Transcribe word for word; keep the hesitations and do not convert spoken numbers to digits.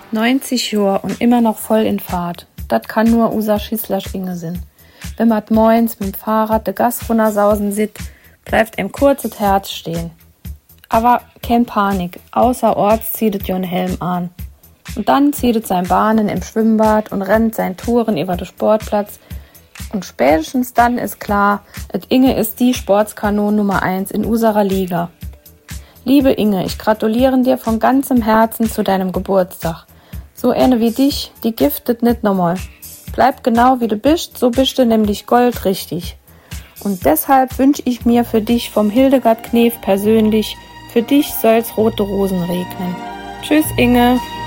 neunzig Jahre und immer noch voll in Fahrt. Das kann nur unser Schisslasch Inge sein. Wenn mat moins mit dem Fahrrad de Gas runtersausen sit, bleibt ihm kurzes Herz stehen. Aber kein Panik, außerorts zieht es Jon Helm an. Und dann zieht es sein Bahnen im Schwimmbad und rennt sein Touren über den Sportplatz. Und spätestens dann ist klar, et Inge ist die Sportskanon Nummer eins in unserer Liga. Liebe Inge, ich gratuliere dir von ganzem Herzen zu deinem Geburtstag. So eine wie dich, die giftet nicht nochmal. Bleib genau wie du bist, so bist du nämlich goldrichtig. Und deshalb wünsche ich mir für dich vom Hildegard Knef persönlich, für dich soll's rote Rosen regnen. Tschüss Inge.